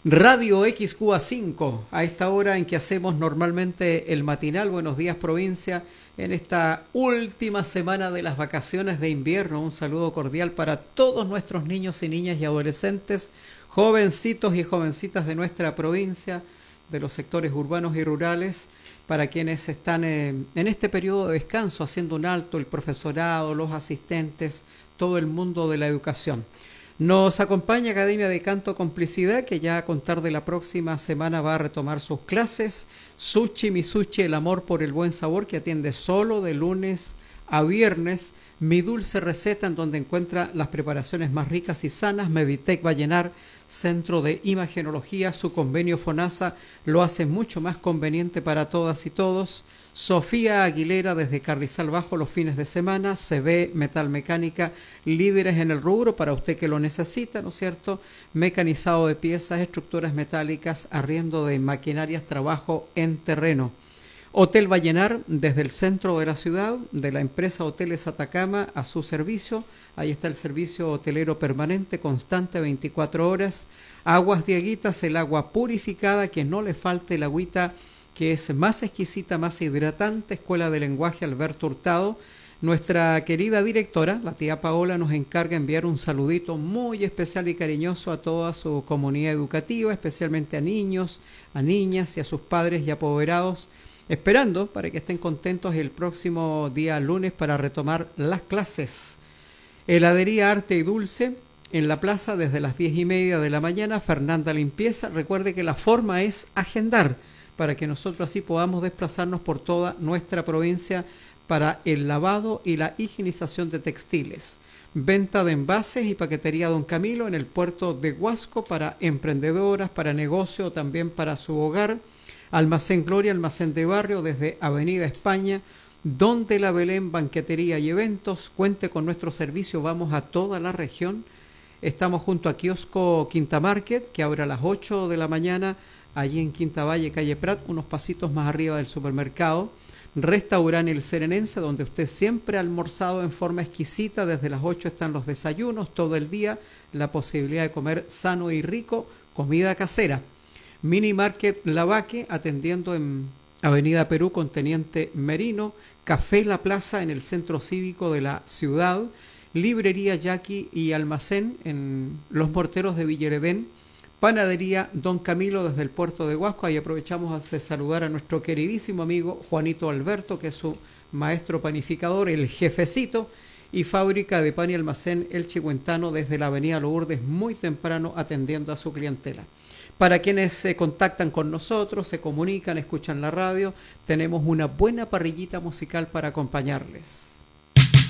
Radio XQA5, a esta hora en que hacemos normalmente el matinal. Buenos días, provincia, en esta última semana de las vacaciones de invierno. Un saludo cordial para todos nuestros niños y niñas y adolescentes, jovencitos y jovencitas de nuestra provincia, de los sectores urbanos y rurales, para quienes están en este periodo de descanso, haciendo un alto, el profesorado, los asistentes, todo el mundo de la educación. Nos acompaña Academia de Canto Complicidad, que ya a contar de la próxima semana va a retomar sus clases. Sushi Misuchi, el amor por el buen sabor, que atiende solo de lunes a viernes. Mi dulce receta, en donde encuentra las preparaciones más ricas y sanas. Meditec Vallenar, Centro de Imagenología. Su convenio FONASA lo hace mucho más conveniente para todas y todos. Sofía Aguilera, desde Carrizal Bajo, los fines de semana. CB Metalmecánica, líderes en el rubro para usted que lo necesita, ¿no es cierto? Mecanizado de piezas, estructuras metálicas, arriendo de maquinarias, trabajo en terreno. Hotel Vallenar, desde el centro de la ciudad, de la empresa Hoteles Atacama, a su servicio. Ahí está el servicio hotelero permanente, constante, 24 horas. Aguas Dieguitas, el agua purificada, que no le falte el agüita, que es más exquisita, más hidratante. Escuela de Lenguaje Alberto Hurtado. Nuestra querida directora, la tía Paola, nos encarga enviar un saludito muy especial y cariñoso a toda su comunidad educativa, especialmente a niños, a niñas y a sus padres y apoderados, esperando para que estén contentos el próximo día lunes para retomar las clases. Heladería Arte y Dulce, en la plaza desde las 10:30 de la mañana. Fernanda Limpieza. Recuerde que la forma es agendar, para que nosotros así podamos desplazarnos por toda nuestra provincia para el lavado y la higienización de textiles. Venta de envases y paquetería Don Camilo en el puerto de Huasco, para emprendedoras, para negocio, también para su hogar. Almacén Gloria, almacén de barrio, desde Avenida España, donde la Belén, banquetería y eventos. Cuente con nuestro servicio, vamos a toda la región. Estamos junto a Kiosco Quinta Market, que abre a las 8 de la mañana, allí en Quinta Valle, calle Prat, unos pasitos más arriba del supermercado. Restaurante El Serenense, donde usted siempre ha almorzado en forma exquisita. Desde las 8 están los desayunos, todo el día la posibilidad de comer sano y rico, comida casera. Mini Market Lavaque, atendiendo en Avenida Perú con Teniente Merino. Café La Plaza en el centro cívico de la ciudad. Librería Jackie y almacén en Los Morteros de Villeredén. Panadería Don Camilo desde el puerto de Huasco. Ahí aprovechamos de saludar a nuestro queridísimo amigo Juanito Alberto, que es su maestro panificador, el jefecito. Y fábrica de pan y almacén El Chihuentano, desde la avenida Lourdes, muy temprano, atendiendo a su clientela. Para quienes se contactan con nosotros, se comunican, escuchan la radio, tenemos una buena parrillita musical para acompañarles.